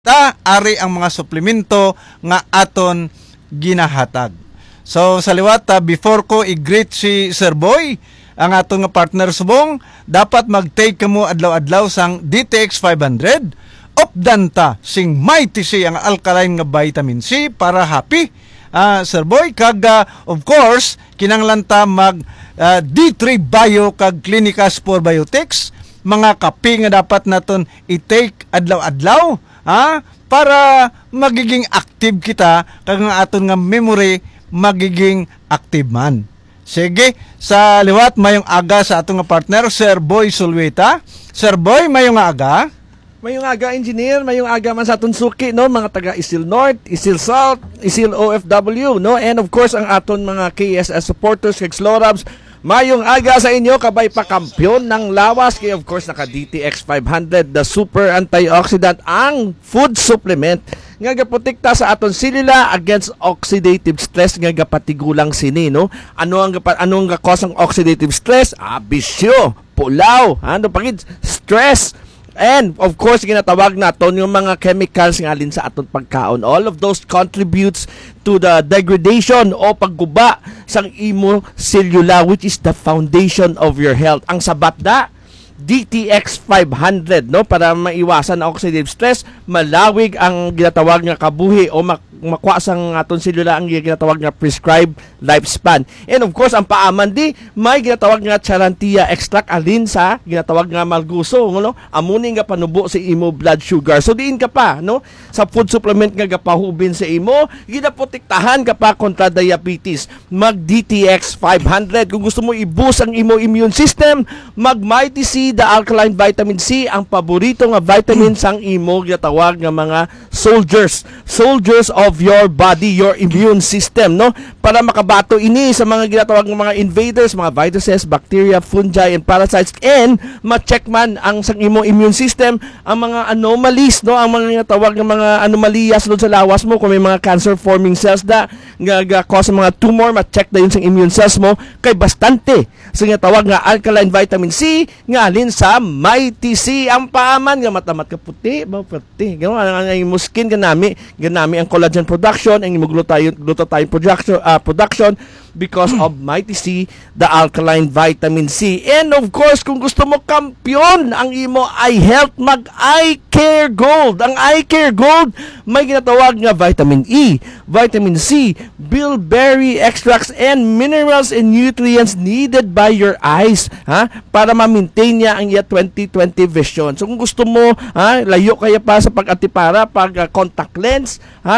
ari ang mga suplemento nga aton ginahatag. So sa liwat, before ko i-greet si Sir Boy, ang aton nga partner subong, dapat mag-take kamo adlaw-adlaw sang DTX 500 opdanta sing mighty si ang alkaline nga vitamin C para happy. Sir Boy, kag of course kinanglanta mag D3 Bio kag Clinicas for Biotics, mga kape nga dapat naton i-take adlaw-adlaw para magiging active kita kag nga aton nga memory magiging active man. Sige, sa liwat mayong aga sa atong nga partner Sir Boy Sulweta. Sir Boy, mayong aga. Mayong aga, engineer, mayong aga man sa aton suki, no, mga taga Isil North, Isil South, Isil OFW, no, and of course ang aton mga KSS supporters, kay Slorabs. Mayong aga sa inyo, kabay pa kampiyon ng lawas, kay of course naka DTX 500, the super antioxidant, ang food supplement nga gaprotekta sa aton silila against oxidative stress nga gapatigulang sini, no. Anong nga cause ng oxidative stress? Bisyo, pulaw, ano pagid stress. And of course ginatawag naton yung mga chemicals nga alin sa aton pagkaon. All of those contributes to the degradation o pagguba sang imo cellula, which is the foundation of your health. Ang sabat da DTX 500, no, para maiwasan ang oxidative stress, malawig ang ginatawag nga kabuhi o makuha sang aton selula ang ginatawag nga prescribed lifespan. And of course ang paaman di may ginatawag nga charantia extract alin sa ginatawag nga malguso, no, amuni nga panubo sa imo blood sugar. So diin ka pa, no, sa food supplement nga gapahubin sa imo, ginaprotektahan ka pa kontra diabetes. Mag DTX 500 kung gusto mo i-boost ang imo immune system, mag Mighty C, the alkaline vitamin C, ang paborito nga vitamin sang imo ginatawag nga mga soldiers of your body, your immune system, no, para makabato ini sa mga ginatawag nga mga invaders, mga viruses, bacteria, fungi and parasites, and ma-check man ang sang imo immune system ang mga anomalies, no, ang mga ginatawag nga mga anomalya sulod sa lawas mo, kung may mga cancer forming cells da nga cause mga tumor, ma-check da yun sang immune cells mo, kay bastante sa ginatawag nga alkaline vitamin C nga alin sa Mighty C. Ang paaman nga matamat ka puti, puti. Gano ang imo skin ganami ang collagen production, ang imo glutathione production because of Mighty C, the alkaline vitamin C. And of course, kung gusto mo kampiyon ang imo eye health, mag Eye Care Gold. Ang Eye Care Gold may ginatawag nga vitamin E, vitamin C, bilberry extracts and minerals and nutrients needed by your eyes, para ma-maintain niya ang iya 20/20 vision. So kung gusto mo, layo kaya pa sa pag-atipara, pag-contact lens,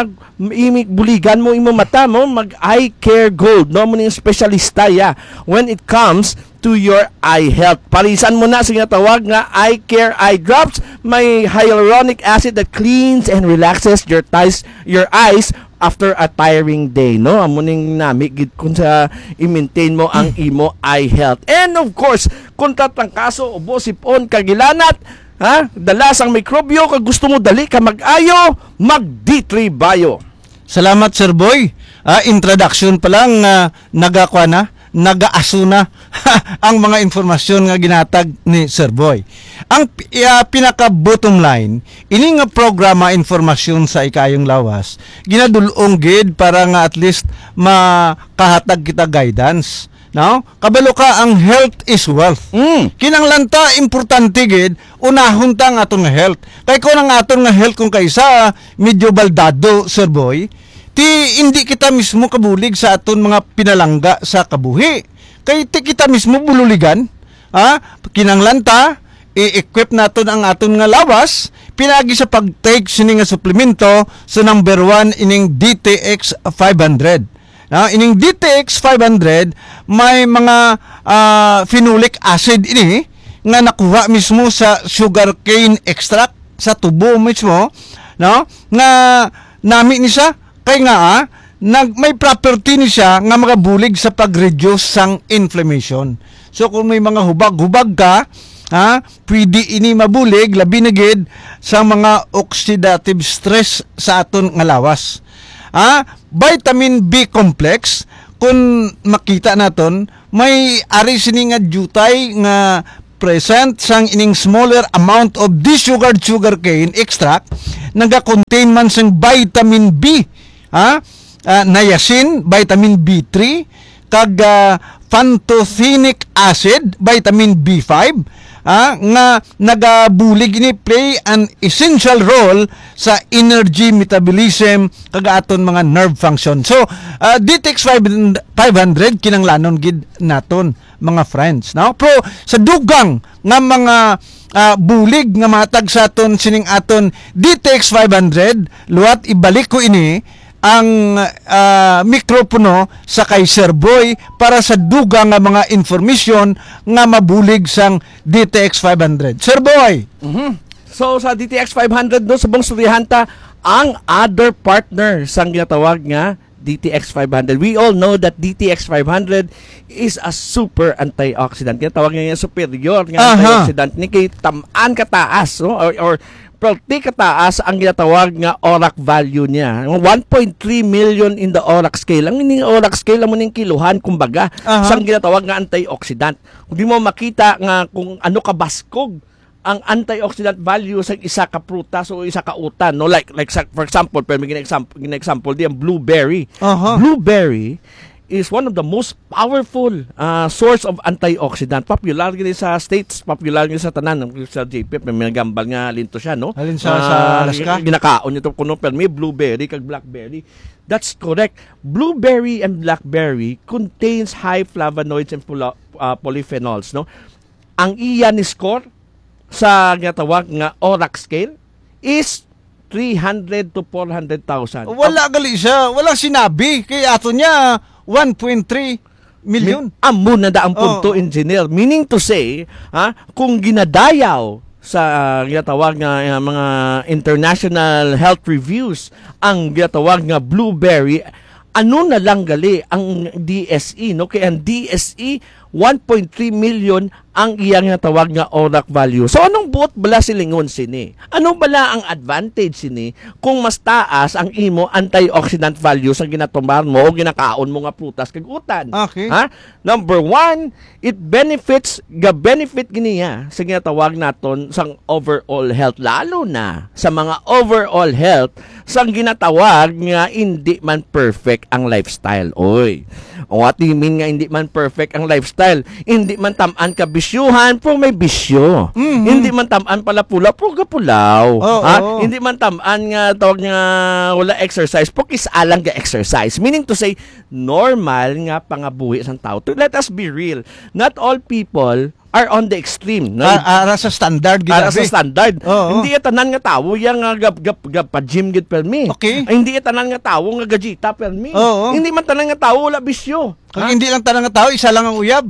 buligan mo imo mata mo, mag Eye Care Gold, no, mo ning specialista when it comes to your eye health. Palisan mo na sa ginatawag nga Eye Care Eye Drops. May hyaluronic acid that cleans and relaxes your eyes after a tiring day, no. Amuning nami gid kun sa i-maintain mo ang imo eye health. And of course, kung tatangkaso o bosipon kagilanat, dala sang mikrobyo, kag gusto mo dali ka mag-ayo, mag D3 Bio. Salamat Sir Boy. Introduction pa lang nagakwa na, nagaaso na ang mga informasyon nga ginatag ni Sir Boy. Ang pinaka bottom line, ini nga programa informasyon sa ikayong lawas, ginadulong gid para nga at least makahatag kita guidance. No? Kabalo ka, ang health is wealth. Kinanglanta importante gid unahon ta ang aton nga health. Kay ko nang aton nga health kung kaysa medyo baldado, Sir Boy, hindi kita mismo kabulig sa aton mga pinalangga sa kabuhi. Kay kita mismo bululigan, kinanglanta i-equip naton ang aton nga lawas pinagi sa pag-take sini nga suplemento sa number 1 ining DTX 500. Ining DTX 500 may mga phenolic acid ini nga nakuha mismo sa sugarcane extract sa tubo mismo, no, nga nami ni siya kay nga may property ni siya nga magabulig sa pag-reduce sang inflammation. So kung may mga hubag-hubag ka, pwede ini mabulig labi na gid sa mga oxidative stress sa aton nga lawas. Vitamin B complex, kung makita naton, may ari sini nga jutay nga present sang ining smaller amount of desugared sugarcane extract naga-contain man sang vitamin B, niacin, vitamin B3, kag pantothenic acid, vitamin B5, nga nagabulig ini play an essential role sa energy metabolism kag aton mga nerve function. So DTX 500 kinanglanon gid naton mga friends. Now pro sa dugang nga mga bulig nga matag sa aton sining aton DTX 500, luwat ibalik ko ini ang mikropono sa kay Sir Boy para sa dugang nga mga informasyon nga mabulig sang DTX 500. Sir Boy! So sa DTX 500 no, subong surihanta ang other partner sang ginatawag nga DTX 500. We all know that DTX 500 is a super antioxidant. Ginatawag nga superior nga antioxidant ni kay tam-an kataas, no? or pretty kataas ang ginatawag nga ORAC value niya. 1.3 million in the ORAC scale. Ang ining ORAC scale mo ning kiluhan kumbaga sang ginatawag nga antioxidant. Kung di mo makita nga kung ano kabaskog ang antioxidant value sa isa ka prutas o isa ka utan, no, like for example, pero may gina-example di ang blueberry. Blueberry is one of the most powerful source of antioxidant. Popular gini sa states, popular gini sa tanan sa JP, may nagambal nga linto siya, no. Alin sa Alaska? Ginakaon nito kuno pero may blueberry kag blackberry. That's correct. Blueberry and blackberry contains high flavonoids and polyphenols, no. Ang iya ni score sa ginatawag nga ORAC scale is 300 to 400,000. Wala gali siya, wala sinabi kay ato niya 1.3 million. Amo na daang punto, engineer. Meaning to say, kung ginadayaw sa ginatawag nga mga international health reviews ang ginatawag nga blueberry, ano na lang gali ang DSE, no? Kaya ang DSE 1.3 million ang iyang natawag nga ORAC value. So anong buot bala silingon sini? Ano bala ang advantage sini kung mas taas ang imo antioxidant value sa ginatumbar mo o ginakaon mo nga prutas kag utan? Okay. Number one, it benefits giniya sa ginatawag naton sang overall health, lalo na sa mga overall health sang ginatawag nga hindi man perfect ang lifestyle. Oy. O what do you mean nga hindi man perfect ang lifestyle? Hindi man tamaan ka bisyuhan, pero may bisyo. Hindi man tamaan pala pula, pero gapulaw. Hindi man tamaan nga tawag nga wala exercise, pero kisalang ga exercise. Meaning to say, normal nga pangabuhi sang tao. Let us be real. Not all people are on the extreme. No? Ara sa standard. Ara sa standard. Hindi tanan nga tawo yang gap pa gym gid permi. Okay. Hindi tanan nga tawo nga gajita permi. Hindi man tanan nga tawo wala bisyo. Kung hindi lang tanan nga tawo, isa lang ang uyab.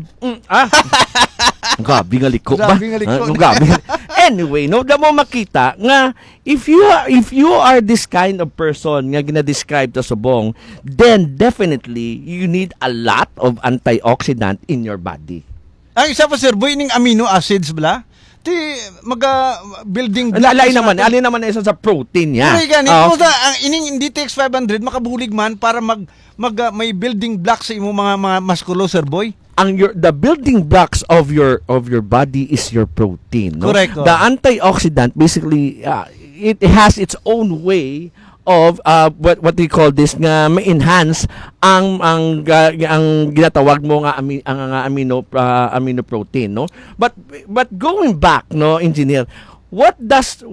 Gabi nga liko ba? Gabi nga liko. Gabi. Anyway, no, da mo makita nga if you are this kind of person nga gina-describe ta subong, then definitely you need a lot of antioxidant in your body. Ang isa pa, Sir Boy, ning amino acids bala, ti building alin naman isa sa protein niya. Pero gani, ang ining DTX 500 makabulig man para may building blocks sa imo mga musculo, Sir Boy. The building blocks of your body is your protein, no? Correct. The antioxidant basically it has its own way of what we call this nga ma-enhance ang ginatawag mo nga amino protein, no. But going back, no, engineer, what does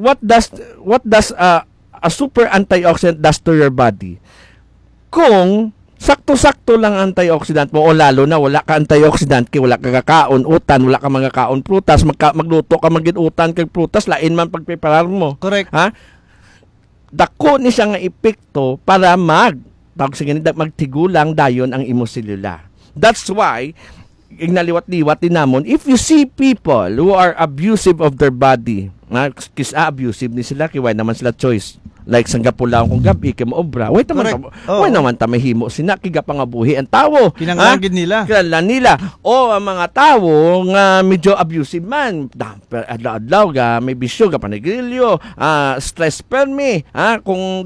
a super antioxidant does to your body? Kung sakto-sakto lang antioxidant mo o lalo na wala ka antioxidant kay wala ka kakaon utan, wala ka mga kaon prutas, magluto ka magin utan kay prutas, lain man pagpreparar mo. Correct. Dako ni siya nga epekto para magtigulang dayon ang imo selula. That's why ignaliwat-liwat din namon, if you see people who are abusive of their body, abusive ni sila, kaya naman sila choice. Like sang gapulaw kung gabi kay maobra. Wait naman ta mahimo sina kiga pangabuhi ang tawo. Kinangagid nila. Kinala nila. O ang mga tawo nga medyo abusive man. Adlaw-adlaw ga may bisyo ga panigrilyo, stress permi, kung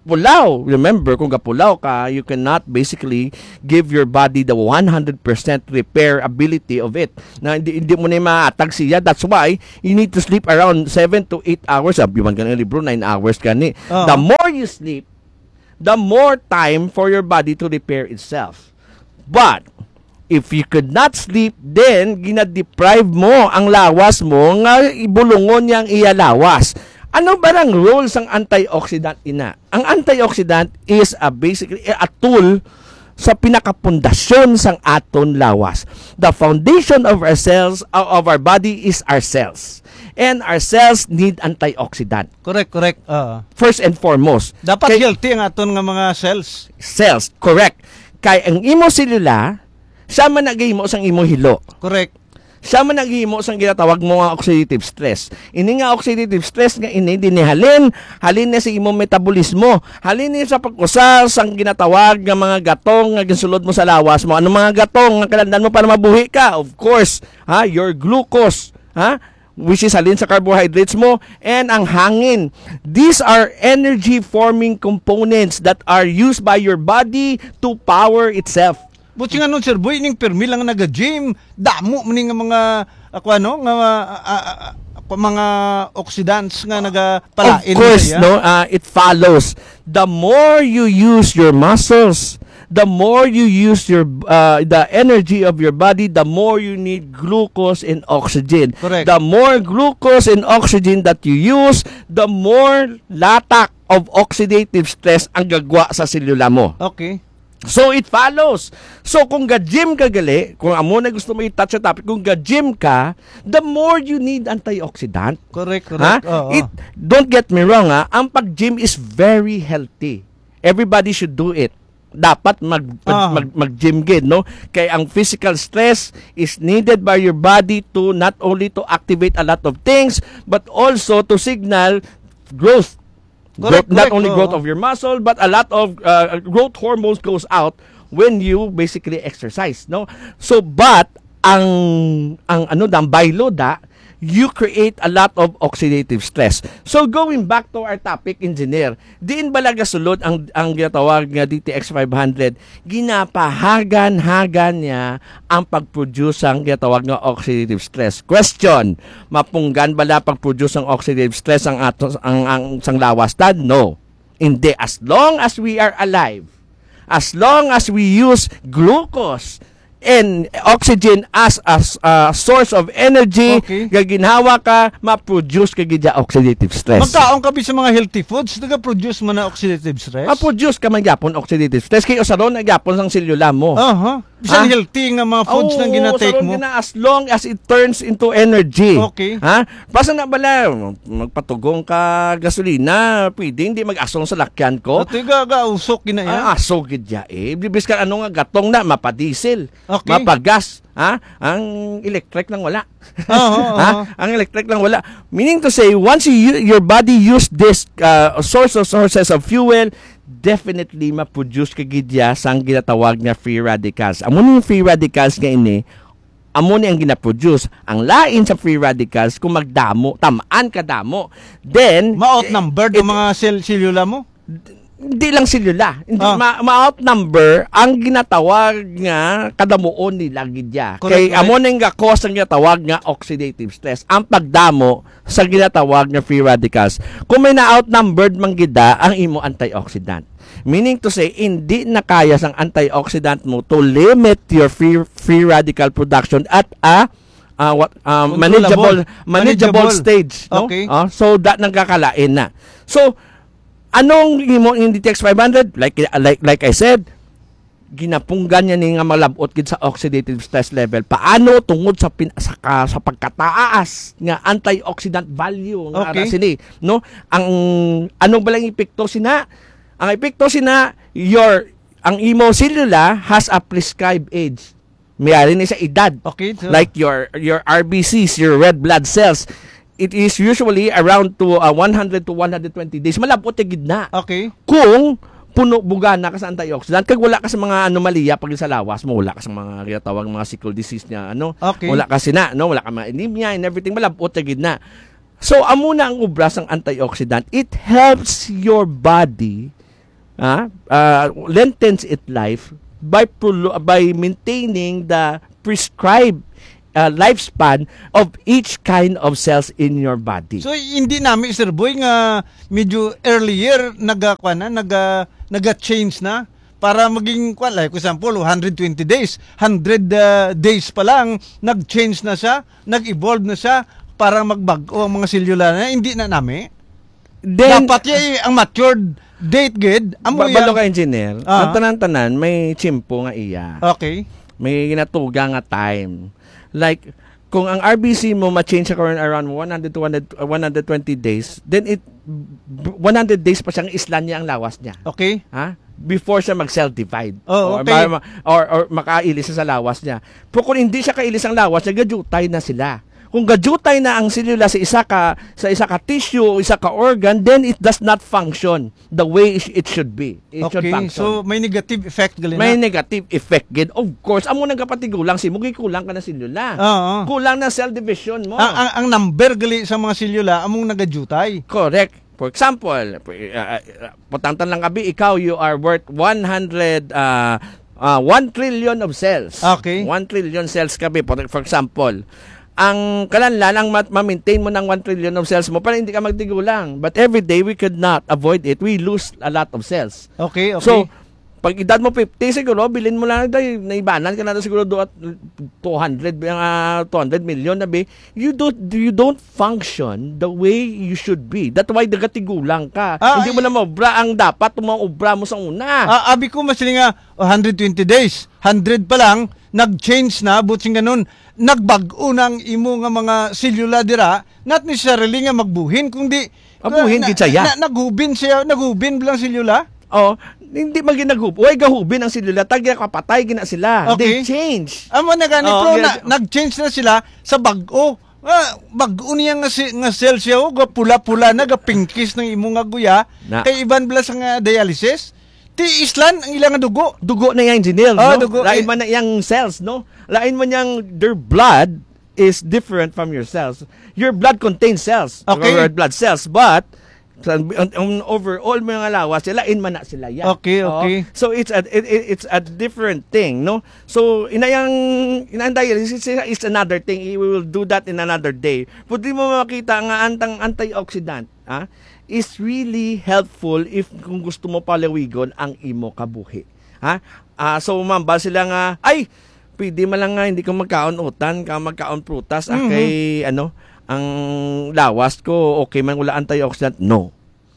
gapulaw. Remember, kung gapulaw ka, you cannot basically give your body the 100% repair ability of it. Na hindi mo na maatag siya. That's why you need to sleep around 7 to 8 hours. Sabi man ka ng libro, 9 hours ka ni. The more you sleep, the more time for your body to repair itself. But if you could not sleep, then gina-deprive mo ang lawas mo nga ibulungon niyang iyalawas. Ano ba ang role ng antioxidant ina? Ang antioxidant is basically a tool sa pinakapundasyon sang aton lawas. The foundation of our cells, of our body is our cells. And our cells need antioxidant. Correct. First and foremost. Dapat healthy ang aton nga mga cells. Cells, correct. Kay ang imo selula, siya man nagihimo sang imo hilo. Correct. Siya man naghihimo sang ginatawag mo nga oxidative stress. Ini nga oxidative stress nga ini halin na sa imong metabolismo. Halin ni sa pag-usar sang ginatawag nga mga gatong nga ginsulod mo sa lawas mo. Ano mga gatong nga kinahanglan mo para mabuhi ka? Of course, your glucose, which is halin sa carbohydrates mo, and ang hangin. These are energy forming components that are used by your body to power itself. Buti nga nun, Sir Boy, ning permi lang nag-gym, damo maning nga mga, mga oxidants nga nagapalain. Of course, it follows. The more you use your muscles, the more you use your the energy of your body, the more you need glucose and oxygen. Correct. The more glucose and oxygen that you use, the more latak of oxidative stress ang gagwa sa selula mo. Okay. So it follows. So kung ga-gym ka gali, kung amo na gusto mo i-touch sa topic, kung ga-gym ka, the more you need antioxidant. Correct. Don't get me wrong, ang pag-gym is very healthy. Everybody should do it. Dapat mag-gym gid, no? Kay ang physical stress is needed by your body to not only to activate a lot of things, but also to signal growth. Correct, not only growth of your muscle, but a lot of growth hormones goes out when you basically exercise, no? So but ang bayloda, you create a lot of oxidative stress. So going back to our topic, engineer, diin balaga sulod ang ginatawag nga DTX 500, ginapahagan niya ang pag-produce ang ginatawag nga oxidative stress. Question, mapunggan bala pag-produce ang oxidative stress ang sang lawas tad? No. Hindi. As long as we are alive, as long as we use glucose and oxygen as a source of energy, gaginhawa ka, ma-produce ka gidya oxidative stress. Magkaon ka sa mga healthy foods, naga-produce man na oxidative stress? Ma-produce ka man gyapon oxidative stress, kaya usaron na gyapon sang selula mo. Bisan healthy nga mga foods nang ginatake mo. As long as it turns into energy. Okay. Basta na bala, magpatugong ka gasolina, pwede hindi mag-asong sa lakyan ko. At usok ginaya. Asok gidya Bibis ka ano nga gatong na, mapadiesel, mapagas. Ang electric lang wala. Ang electric lang wala. Meaning to say, once your body use this sources of fuel, definitely ma-produce ka gidya sang ginatawag na free radicals. Amo ni free radicals nga ini, amo ni ang gina-produce. Ang lain sa free radicals kung magdamo, tamaan ka damo, then ma-outnumber ang mga selula mo? Hindi lang selula. Hindi ma-outnumber ang ginatawag nga kadamuon nila gidya. Kay amo ning nga cause ang ginatawag nga oxidative stress. Ang pagdamo sa ginatawag nga free radicals. Kung may na-outnumbered man gida ang imo antioxidant. Meaning to say, hindi na kaya sang antioxidant mo to limit your free radical production at manageable stage, no? Okay. So that nagkakalain na. So anong yung DTX 500? Like I said, ginapunggan niya ni nga malabot gid sa oxidative stress level. Paano tungod sa pagkataas nga antioxidant value nga sini, no? Anong balang epekto sina? Ang epekto sina, ang imo selula has a prescribed age. Mayari ni sa edad. Okay, so like your RBCs, your red blood cells. It is usually around to 100 to 120 days. Malabot yung gidna. Okay. Kung puno bugana ka sa antioxidant, kag wala ka sa mga anomalya pag sa lawas mo, wala ka sa mga ginatawag mga sickle disease niya, wala ka sina, wala ka mga anemia and everything, malabot yung gidna. So amo na ang ubra sang antioxidant. It helps your body lengthens its life by maintaining the prescribed lifespan of each kind of cells in your body. So hindi namin Sir Boy nga medyo earlier naga-change na para maging like for example 120 days, 100 days pa lang nag-change na siya, nag-evolve na siya para magbago ang mga selula na hindi na nami. Then, dapat ang matured date gid amo balo ka engineer. Ah. Ang tanan-tanan may chimpo nga iya. Okay. May ginatuga nga time. Like, kung ang RBC mo ma-change siya around 100 to 120 days, then 100 days pa siyang islan niya ang lawas niya. Okay. Before siya mag-cell divide. Oh, okay. Or makailis sa lawas niya. Pero kung hindi siya kailis ang lawas niya, gajutay na sila. Kung gajutay na ang selula sa isa ka tissue o isa ka organ, then it does not function the way it should be. It should function. So may negative effect gali na. May negative effect gid. Of course, amo nang kapatigulang si mo kulang ka na selula. Oo. Kulang na cell division mo. Ang number gali sa mga selula among nagajutay. Correct. For example, putantan lang kabi, ikaw you are worth 1 trillion of cells. Okay. 1 trillion cells kabi. For example, ang kalanlan, ang ma-maintain mo ng 1 trillion of cells mo para hindi ka magtigulang. But every day, we could not avoid it. We lose a lot of cells. Okay. So, pag edad mo 50 siguro, bilhin mo lang tayo, naibanan ka na siguro 200 million na be. You don't function the way you should be. That's why nagatigulang ka. Hindi mo na maubra ang dapat maubra mo sa una. Abi ko masili nga 120 days. 100 pa lang, nag-change na, butsing ganun, nagbago ng imo nga mga selula dira, not necessarily nga magbuhin, kundi Mabuhin gid siya. Naghubin bilang selula. Hindi maginaghubo. Way gahubin ang selula, tagya kapatay gina sila. Okay. They change. Amo na ganito, nag-change na sila sa bago. Bago niya nga cell siya, pula-pula na, pinkis ng imo nga guya, kay iban blas nga dialysis. Ti islan ang ilang dugo. Dugo na yung engineer, no? Dugo. Lain man na yung cells, no? Lain man yung their blood is different from your cells. Your blood contains cells. Okay. Red blood cells, but overall mga lawas, lain man na sila yan. Okay. So it's a different thing, no? So inang dialysis is another thing. We will do that in another day. Pwede mo makita nga antioxidant, is really helpful if kung gusto mo palawigon ang imo kabuhi. So mamba sila nga, pwede man lang nga hindi ka magkaon-utan, magkaon prutas, kay ang lawas ko, okay man wala antioxidant? No.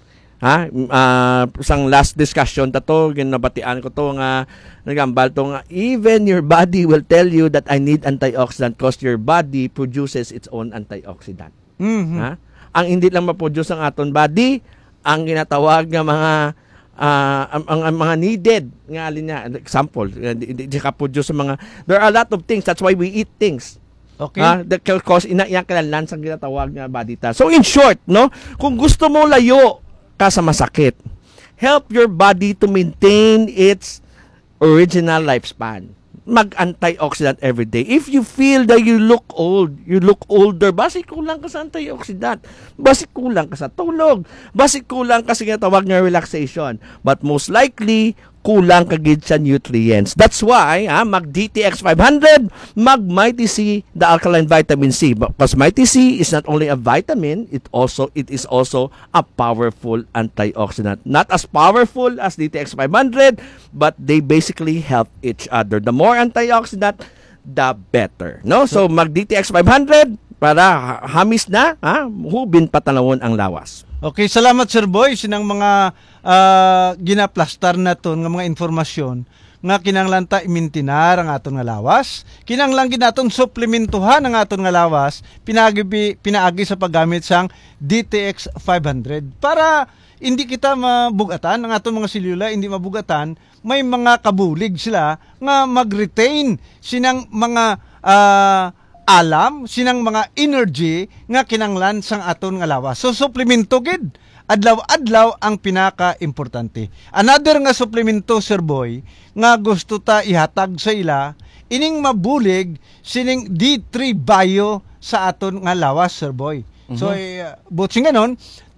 Sang last discussion tato, ginabatian ko to nga, nagambal to nga, even your body will tell you that I need antioxidant because your body produces its own antioxidant. Ang hindi lang ma-produce ang aton body, ang ginatawag nga mga ang mga needed nga alin niya, example, hindi ka produce sa mga, there are a lot of things, that's why we eat things. Okay. That cause inaiyak kailangan sa ginatawag nga body ta. So in short, no, kung gusto mo layo ka sa masakit, help your body to maintain its original lifespan. Mag-antioxidant every day. If you feel that you look older, basi kulang ka sa antioxidant. Basi kulang ka sa tulog. Basi kulang ka sa ginatawag nga relaxation. But most likely, kulang ka gid sa nutrients. That's why, mag DTX 500, mag Mighty C, the alkaline vitamin C. Because Mighty C is not only a vitamin, it is also a powerful antioxidant. Not as powerful as DTX 500, but they basically help each other. The more antioxidant, the better. No? So mag DTX 500 para hamis na, hubin patanawon ang lawas. Okay, salamat Sir Boy sinang mga ginaplastar naton nga mga informasyon nga kinahanglan ta imintinar ang aton nga lawas, kinahanglan ginaton suplementuhan ang aton nga lawas, pinaagi sa paggamit sang DTX 500 para hindi kita mabugatan ang aton mga selula, hindi mabugatan, may mga kabulig sila nga mag-retain sinang mga alam, sinang mga energy nga kinanglan sang aton nga lawas. So suplemento gid adlaw-adlaw ang pinaka-importante. Another nga suplemento Sir Boy nga gusto ta ihatag sa ila ining mabulig sining D3 Bio sa aton nga lawas Sir Boy. So butsing ganon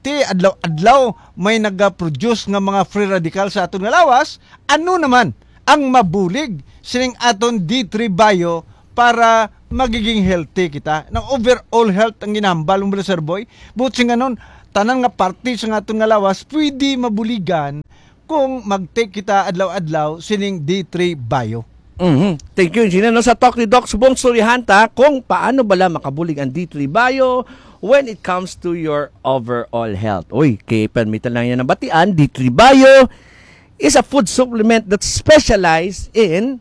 ti adlaw-adlaw may nagaproduce nga mga free radical sa aton nga lawas, ano naman ang mabulig sining aton D3 Bio para magiging healthy kita. Nang overall health ang ginambal mo Sir Boy. But nga nun, tanan nga party sa aton nga lawas pwede mabuligan kung mag-take kita adlaw-adlaw sining D3 Bio. Thank you, Engineer. No, sa Talk ni Doc, subong suryahanta kung paano bala makabulig ang D3 Bio when it comes to your overall health. Uy, kay permitan lang yan ng batian, D3 Bio is a food supplement that specialized in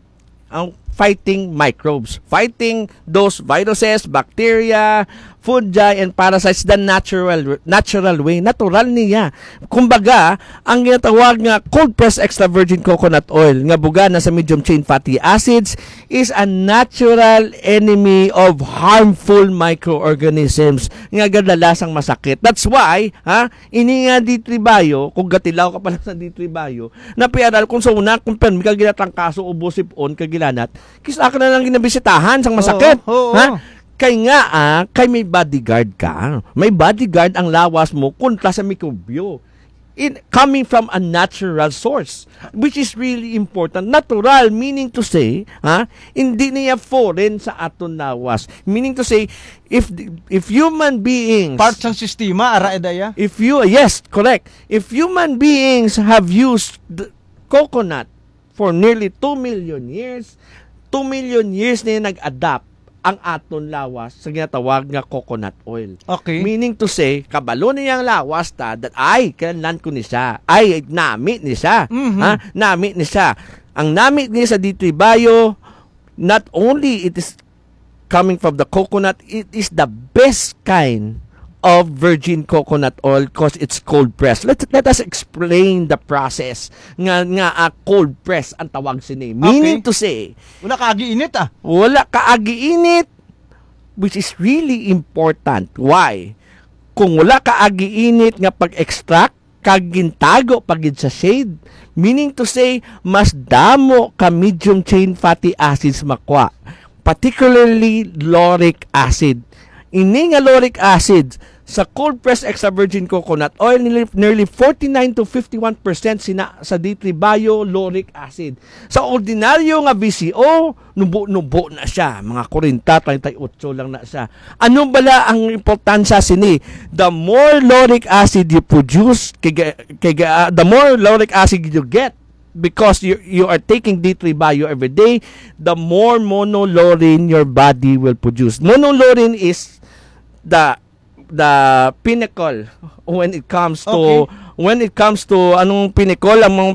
fighting microbes, fighting those viruses, bacteria, fungi, and parasites the natural way. Natural niya. Kumbaga, ang ginatawag nga cold pressed extra virgin coconut oil nga buga na sa medium chain fatty acids is a natural enemy of harmful microorganisms nga gadalasang masakit. That's why, ini nga D3 Bio, kung gatilaw ka pala sa D3 Bio, napiaral kung sa una, kung permi ka ginatangkaso o busip-on kagilanat, kisa ka na lang ginabisitahan sang masakit. Kay nga, kay may bodyguard ka. May bodyguard ang lawas mo kontra sa mikrobyo. Coming from a natural source, which is really important. Natural, meaning to say, hindi niya foreign sa aton lawas. Meaning to say, if human beings... Parts ng sistema, ara edaya? Yes, correct. If human beings have used coconut for nearly 2 million years, 2 million years na nag-adapt ang aton lawas sa ginatawag nga coconut oil. Okay. Meaning to say, kabalo niyang lawas that ay, kailan ko ni siya. Ay, nami ni siya. Nami ni siya. Ang nami niya sa D3 Bio, not only it is coming from the coconut, it is the best kind of virgin coconut oil because it's cold pressed. Let us explain the process nga cold press ang tawag sini. Meaning to say, wala kaagi-init Wala kaagi-init, which is really important. Why? Kung wala kaagi-init nga pag-extract, kagintago pagid sa shade, meaning to say, mas damo ka medium chain fatty acids makwa. Particularly lauric acid. Ini nga lauric acid sa cold pressed extra virgin coconut oil, nearly 49 to 51% sa D3 Bio lauric acid. Sa ordinaryo nga BCO, nubo na siya. Mga 40, 38 lang na siya. Ano bala ang importansya sini? The more lauric acid you produce, the more lauric acid you get, because you are taking D3 Bio every day, the more monolaurin your body will produce. Monolaurin is the pinnacle when it comes to anong pinnacle ang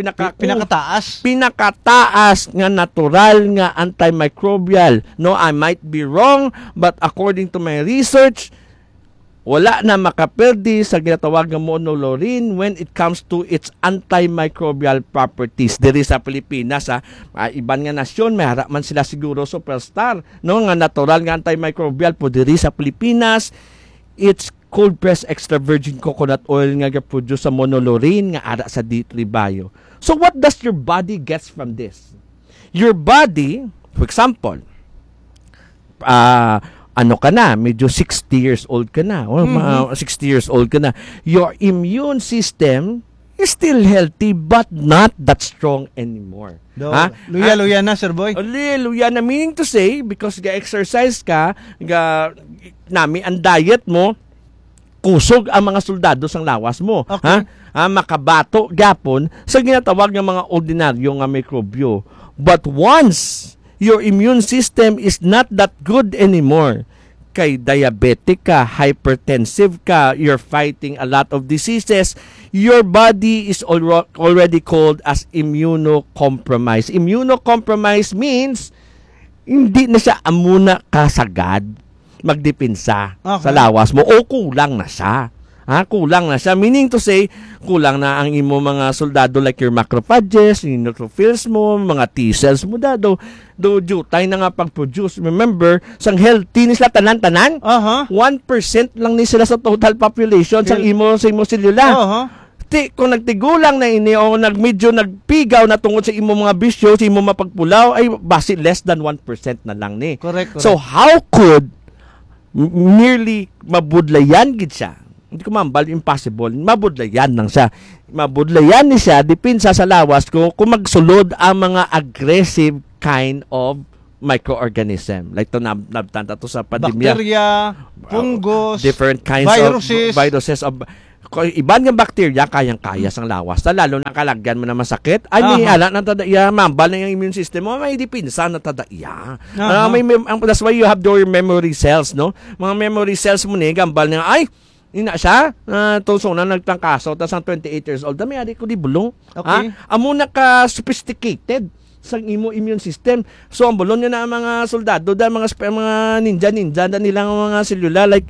pinakataas nga natural nga antimicrobial. No, I might be wrong, but according to my research, wala na makapirdi sa ginatawag nga monolaurin when it comes to its antimicrobial properties. Diri sa Pilipinas, iban nga nasyon, may harap man sila siguro superstar, no, nga natural nga antimicrobial po diri sa Pilipinas. It's cold pressed extra virgin coconut oil nga produce sa monolaurin nga ara sa D3 Bio. So what does your body gets from this? Your body, for example, ano ka na, medyo 60 years old ka na, 60 years old ka na, your immune system is still healthy but not that strong anymore. Luya-luya na, Sir Boy. Luya na, meaning to say, because ga-exercise ka, ang diet mo, kusog ang mga soldado sang lawas mo. Okay. Makabato gapon sa ginatawag ng mga ordinaryo nga mikrobyo. But once your immune system is not that good anymore, kay diabetic ka, hypertensive ka, you're fighting a lot of diseases, your body is already called as immunocompromised. Immunocompromised means hindi na siya amuna kasagad magdepensa sa lawas mo o kulang na siya. Kulang na siya. Meaning to say, kulang na ang imo mga soldado like your macrophages, yung neutrophils mo, mga T-cells mo do jutay na nga pag-produce. Remember, sang healthy ni sila tanan-tanan, 1% lang ni sila sa total population sa imo selula. Kung nagtigulang na ini o medyo nagpigaw na tungod sa imo mga bisyo, sa imo mapagpulaw, ay basi less than 1% na lang ni. Correct. So how could nearly mabudlayan gid siya hindi ko mambal, impossible. Mabudlayan lang siya. Mabudlayan ni siya, dipinsa sa lawas ko kung magsulod ang mga aggressive kind of microorganism. Like to nabtanta to sa pandemya. Bacteria, fungus, Different kinds viruses. of viruses of iban nga bacteria kayang-kaya sang lawas. Lalo na kalagyan mo na masakit. Ay, may ala na tadaiya. Mambal na yung immune system mo. May dipinsa na tadaiya. That's why you have your memory cells, no? Mga memory cells mo ni, gambal na, ay, ina siya, tulso na nagtangkaso, tapos ang 28 years old, dami ari ko di bulong. Okay. Amo na ka-sophisticated sa imo immune system. So, ang bulong niya na mga soldado, mga ninja, da nilang mga selula, like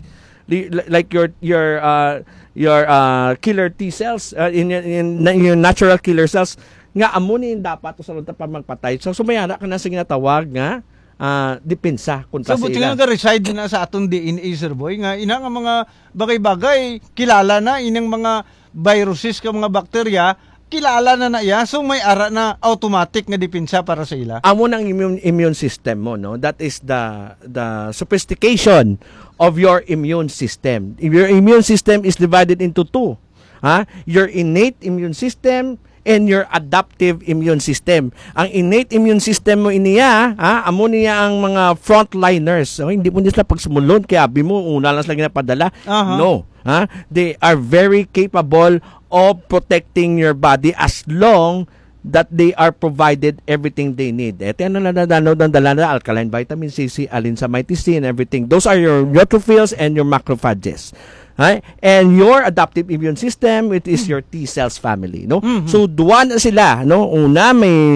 your killer T cells, in your natural killer cells, nga amo ni dapat to sa lunta pa magpatay. So, sumayara ka na sa ginatawag nga, depensa kontra So, sa buti ila. nga reside na sa atong DNA, Sir Boy, nga ina nga mga bagay-bagay, kilala na, inang mga viruses, ka mga bakterya, kilala na iya, so may ara na automatic nga depensa para sa ila. Amo ng immune system mo, no? That is the sophistication of your immune system. Your immune system is divided into two. Your innate immune system and your adaptive immune system. Ang innate immune system mo iniya, amo niya ang mga frontliners. So, hindi mo nila pagsumulod kaya abi mo una lang sila ginapadala. No. They are very capable of protecting your body as long that they are provided everything they need. Ito yan na dala na alkaline vitamin C, alinsamide C and everything. Those are your neutrophils and your macrophages. Right? And your adaptive immune system, it is your T cells family, no? Mm-hmm. So duwan na sila, no? Una may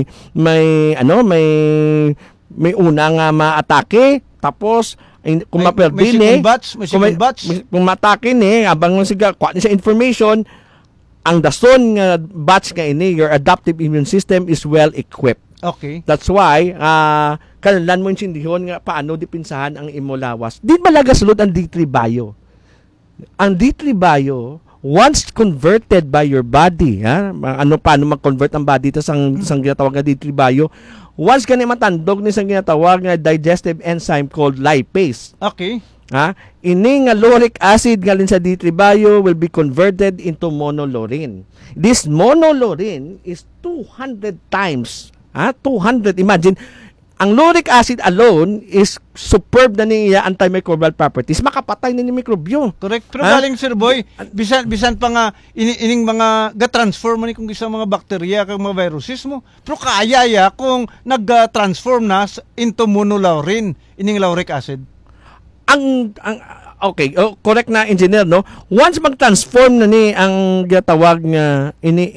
una nga maatake, tapos kung maperdin kung matake ni abang siga kuha ni sa information, ang dason nga batch nga ini, your adaptive immune system is well equipped. Okay. That's why kailangan mo insindihon nga paano dipinsahan ang imolawas. Di malaga sulod ang D3 Bio. Ang D3 Bio, once converted by your body, paano mag-convert ang body ta sang ginatawag nga D3 Bio, once ka na matandog ni sang ginatawag nga digestive enzyme called lipase. Okay. Ini nga lauric acid galing sa D3 Bio will be converted into monolaurin. This monolaurin is 200 times. 200. Imagine, ang lauric acid alone is superb na niya antimicrobial properties. Makapatay na ni mikrobyo. Correct. Pero galing, Sir Boy, bisan pa nga ining mga ga-transform ni kung isa mga bakterya kag mga viruses mo. Pero kaya kung nag-transform na into monolaurin, ining lauric acid. Okay, correct na engineer, no? Once mag-transform na ni ang ginatawag nga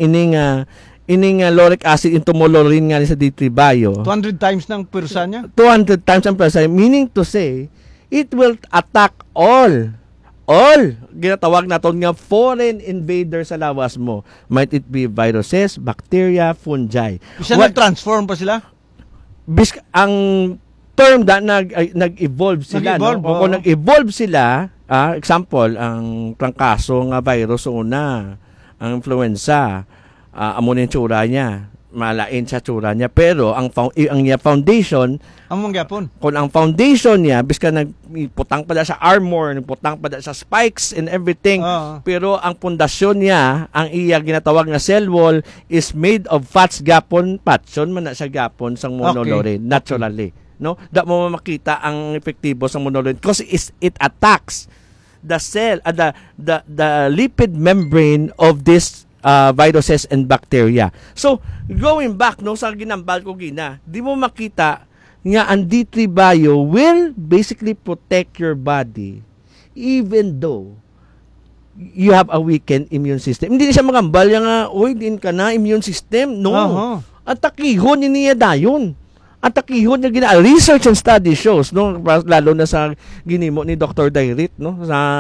ining lauric acid into monolaurin nga sa D3 Bio. 200 times ng pwersa niya? 200 times ang pwersa. Meaning to say, it will attack all ginatawag naton nga foreign invader sa lawas mo. Might it be viruses, bacteria, fungi. Isa nag-transform pa sila? Ang term that nag-evolve sila, no? Kung nag-evolve sila, example, ang trangkaso nga virus una, ang influenza, amo na yung tsura niya, malain sa tsura niya, pero ang niya foundation, among gyapon. Kung ang foundation niya, biska nagputang pa sa armor, nagputang pa sa spikes and everything, pero ang pundasyon niya, ang iya ginatawag na cell wall is made of fats gapon, patson man na sa gapon sang monolaurin, naturally. No, da mo makita ang epektibo sa monolaurin because it attacks the cell, the lipid membrane of this viruses and bacteria. So going back no sa ginambal ko gina, di mo makita nga ang D3 Bio will basically protect your body even though you have a weakened immune system. Hindi siya magambal nga, uy, din ka na immune system. No. At takihon niya dayon. At takihon niya research and study shows, no, lalo na sa ginimo ni Dr. Dairit, no,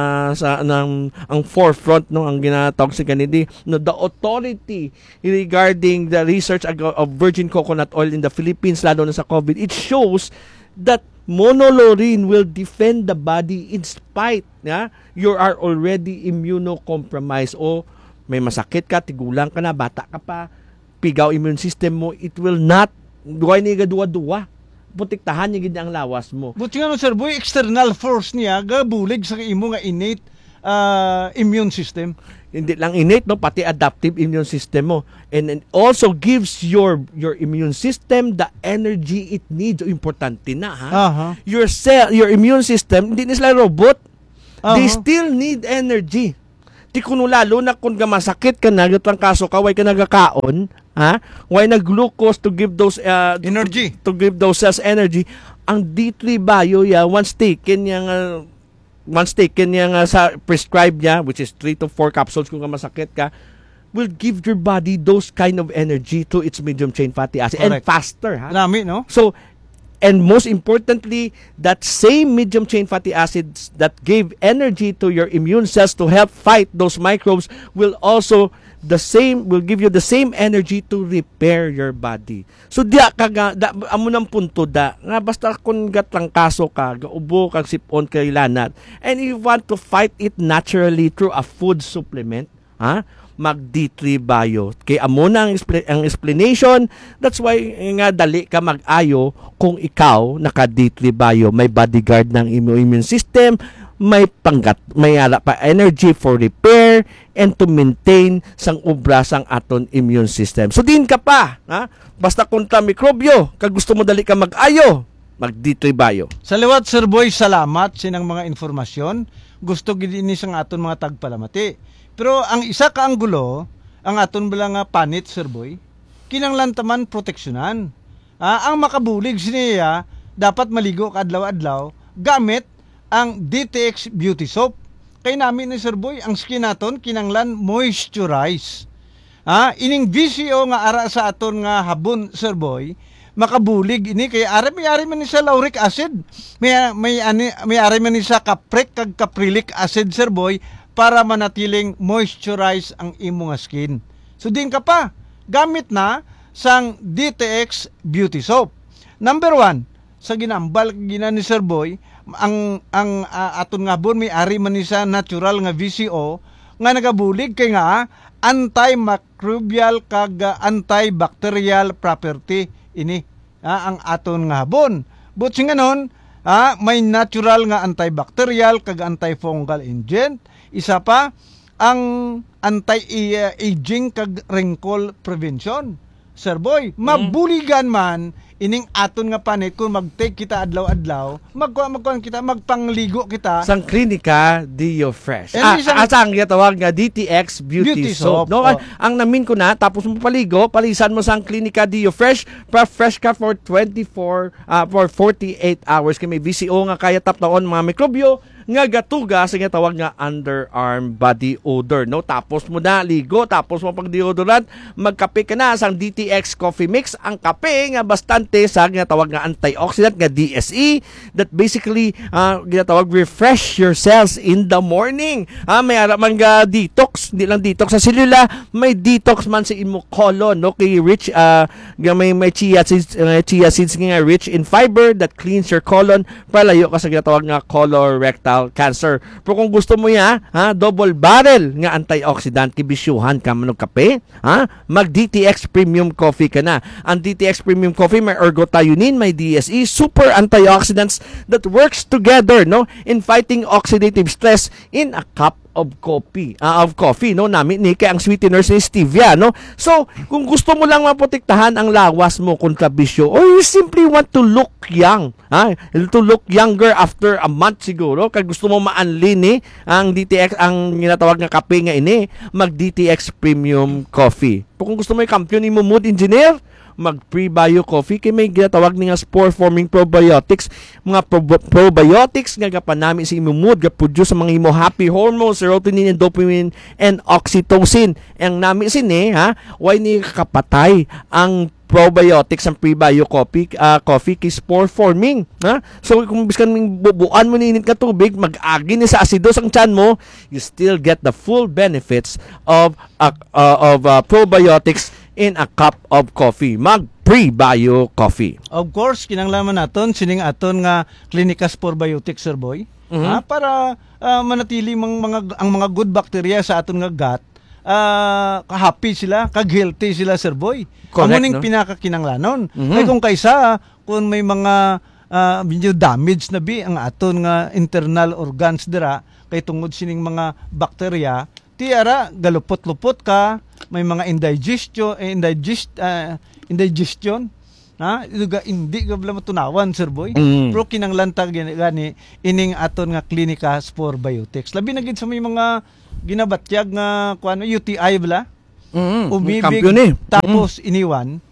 ang forefront, no, ang ginatawag si kanidi, no, the authority regarding the research of virgin coconut oil in the Philippines, lalo na sa COVID, it shows that monolaurin will defend the body in spite you are already immunocompromised o may masakit ka, tigulang ka na, bata ka pa, pigaw immune system mo, it will not duwa ni gadua-dua. Putiktahan niya gid ang lawas mo. Buti nga no, Sir Boy, external force niya gabulig sa imo nga innate immune system. Hindi lang innate, no, pati adaptive immune system mo, and it also gives your immune system the energy it needs. Importante na, ha. Your immune system, hindi na sila robot. They still need energy. Ti kuno lalo na kung masakit ka na, gatang kaso ka, way ka nagakaon, ha, way na glucose to give those energy, to give those cells energy. Ang D3 Bio, once taken yung sa prescribed niya, which is 3 to 4 capsules kung masakit ka, will give your body those kind of energy to its medium chain fatty acid. Correct. And faster, ha? Dami, no? So, and most importantly, that same medium chain fatty acids that gave energy to your immune cells to help fight those microbes will give you the same energy to repair your body. So amo nang punto nga basta kun gatlang kaso ka, gaubo kag sipon kay lanat, and you want to fight it naturally through a food supplement, ha? Mag D3 Bio. Kay amo na ang explanation. That's why nga dali ka mag-ayo kung ikaw naka D3 Bio, may bodyguard ng immune system, may pa energy for repair and to maintain sang ubra sang aton immune system. So din ka pa, ha? Basta kontra mikrobyo, kag gusto mo dali ka mag-ayo, mag D3 Bio. Sa liwat, Sir Boy, salamat sinang mga informasyon. Gusto gid ini sang aton mga tagpalamati. Pero ang isa ka anggulo, ang aton bala nga panit, Sir Boy, kinanglan taman proteksyonan. Ang makabulig siniya, dapat maligo kadlaw-adlaw gamit ang DTX Beauty Soap. Kay namin ni Sir Boy, ang skin naton kinanglan moisturize. Ining VCO nga ara sa aton nga habon, Sir Boy, makabulig ini kay may man ni sa lauric acid. May ari man ni sa capric kag caprylic acid, Sir Boy, para manatiling moisturize ang imong skin. So din ka pa, gamit na sang DTX Beauty Soap. Number 1, sa ginambal ni Sir Boy, ang aton nga bon may ari man ni sa natural nga VCO nga nagabulig kay nga antimicrobial kag antibacterial property ini ang aton nga bon. But singanon, may natural nga antibacterial kag antifungal agent. Isa pa, ang anti-aging kag wrinkle prevention. Sir Boy, mabuligan man ining aton nga panit kung mag-take kita adlaw-adlaw, magpangligo kita sang Klinika Dio Fresh. Asang tawag nga DTX Beauty Soap. No? Ang namin ko na, tapos mo paligo, palisan mo sang Klinika Dio Fresh, para fresh ka for 48 hours. Kaya may VCO nga kaya taptaon mga mikrobyo, nga gatuga sa nga tawag nga underarm body odor, no? Tapos mo na ligo, tapos mo pag deodorant, magkape ka na sang DTX Coffee Mix. Ang kape nga bastante sa nga tawag nga antioxidant nga DSE that basically ginatawag refresh your cells in the morning. May man nga detox, hindi lang detox sa selula, may detox man sa imo colon, no? Kay rich may chia seeds nga rich in fiber that cleans your colon para layo ka sa ginatawag nga colorectal cancer. Pero kung gusto mo double barrel nga antioxidant, kibisyuhan ka manog kape, mag DTX Premium Coffee ka na. Ang DTX Premium Coffee may ergothioneine, may DSE, super antioxidants that works together, no, in fighting oxidative stress in a cup of coffee, no, namin ni kay ang sweeteners ni stevia, no. So kung gusto mo lang maprotektahan ang lawas mo kontra bisyo, or you simply want to look young, to look younger after a month siguro, kag gusto mo maanlini ang DTX, ang ginatawag nga kape nga ini, mag DTX Premium Coffee. Kung gusto mo i-kampiyon mo mood engineer, mag pre-bio coffee kay may ginatawag nga spore-forming probiotics, mga probiotics nga gapanami sa imong mood, ga-produce sa mga imo happy hormones, serotonin and dopamine and oxytocin. Ang nami sini why ni kapatay ang probiotics ang pre-bio coffee kay spore forming, so kung biskan bubuan mo ni init ka tubig, mag-agi ni sa acidos ang tiyan mo, you still get the full benefits of probiotics in a cup of coffee. Mag pre-bio coffee. Of course, kinanglaman naton sining aton nga Klinika Sporebiotics, Sir Boy, para manatili ang mga good bacteria sa aton nga gut, happy sila, kag-healthy sila, Sir Boy. Correct, ning pinakakinanglanon. Kay kung kaysa kung may mga medyo damage na bi ang aton nga internal organs dira kay tungod sining mga bakterya tiara galupot-lupot ka, may mga indigestion ha iduga hindi ka bala matunawan sir boy. Pero kinanglan ta gani ining aton nga klinika for biotics labi na gid sa may mga ginabatyag nga kuano UTI bala umibig Kampiyon tapos iniwan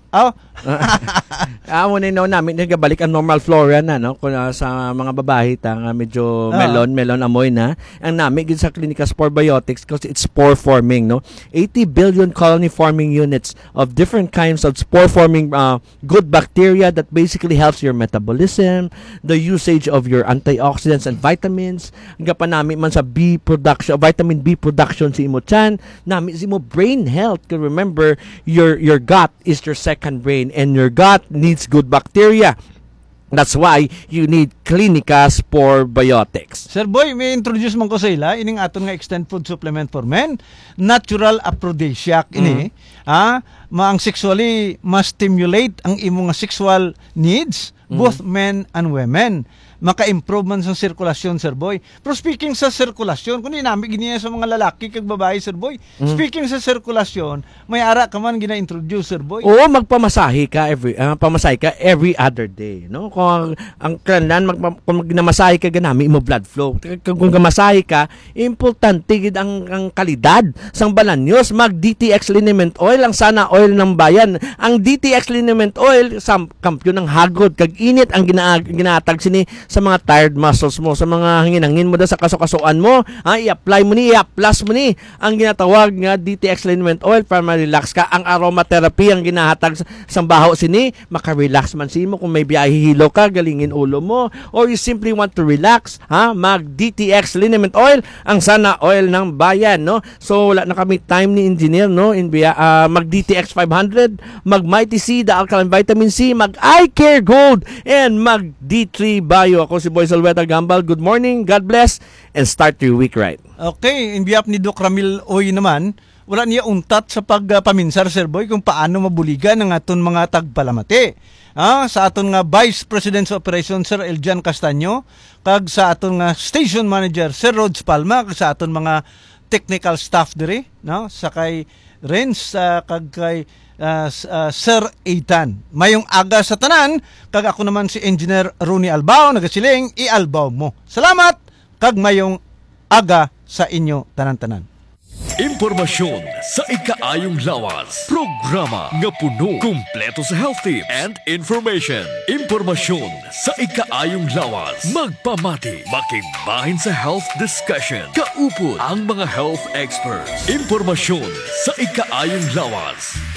Amo na namin nagabalik ang normal flora na no kung sa mga babae ta nga medyo melon amoy na ang nami gid sa Clinica Spore Biotics because it's spore forming no 80 billion colony forming units of different kinds of spore forming good bacteria that basically helps your metabolism, the usage of your antioxidants and vitamins nga pa nami man sa vitamin B production si imo chan nami si imo brain health. Cause remember your gut is your second brain and your gut needs good bacteria. That's why you need Clinica Spore Biotics. Sir Boy, may introduce man ko sa ila ining aton nga extended food supplement for men, natural aphrodisiac ini. Maang sexually ma-stimulate ang imong sexual needs both men and women. Maka-improve man sa sirkulasyon, Sir Boy. Pero speaking sa sirkulasyon, kung inami giniya sa mga lalaki kag babae, Sir Boy, speaking sa sirkulasyon, may ara ka man gina-introduce, Sir Boy. Oo, magpamasahe ka every other day, no? Kung ang kanlan kung magnamasahe ka ganami imo blood flow. Kung gamasahe ka, importante gid ang kalidad sang balanyos. Mag DTX liniment oil ang sana oil ng bayan. Ang DTX liniment oil sa kampyon ng hagod kag init ang ginatag sini sa mga tired muscles mo, sa mga hangin-hangin mo sa kasukasuan mo, i-apply mo ni, i-plus mo ni ang ginatawag nga DTX liniment oil para ma-relax ka. Ang aromatherapy ang ginahatag sa baho sini, maka-relax man si mo kung may biyahihilo ka, galingin ulo mo, or you simply want to relax, mag DTX liniment oil, ang sana oil ng bayan, no? So wala na kami time ni engineer, no? Mag DTX 500, mag Mighty C, the alkaline vitamin C, mag Eye Care Gold, and mag D3 Bio. Ako si Boy Salveta Gambal. Good morning, God bless, and start your week right. Okay, in behalf ni Doc Ramil Oy naman, wala niya untat sa pagpaminsar, Sir Boy, kung paano mabuligan ang aton mga tagpalamati. Sa aton nga Vice President sa Operation, Sir Eljan Castaño, kag sa aton nga Station Manager, Sir Rods Palma, kag sa aton mga technical staff diri, no? Sa kay Renz, kag kay Sir Ethan. Mayong aga sa tanan, kag ako naman si Engineer Rooney Albao, nagasiling i-albaw mo. Salamat, kag mayong aga sa inyo tanan-tanan. Impormasyon sa ikaayong lawas. Programa nga puno, kumpleto sa health tips and information. Impormasyon sa ikaayong lawas. Magpamati, makigbahin sa health discussion. Kaupod ang mga health experts. Impormasyon sa ikaayong lawas.